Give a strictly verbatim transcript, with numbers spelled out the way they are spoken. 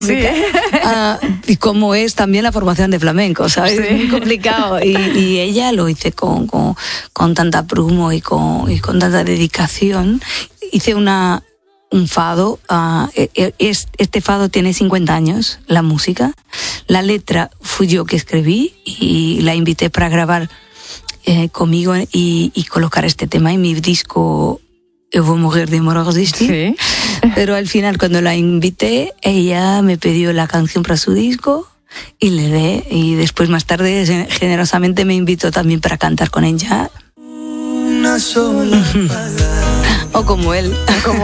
Sí. Uh, y cómo es también la formación de flamenco, ¿sabes? Sí. Es muy complicado. Y, y ella lo hice con, con, con tanta prumo y con, y con tanta dedicación. Hice una, un fado. Uh, es, este fado tiene cincuenta años, la música. La letra fui yo que escribí y la invité para grabar eh, conmigo y, y colocar este tema en mi disco Eu vou morrer de amor a resistir. Sí. Pero al final, cuando la invité, ella me pidió la canción para su disco y le di. Y después, más tarde, generosamente me invitó también para cantar con ella. Una sola o como él. Como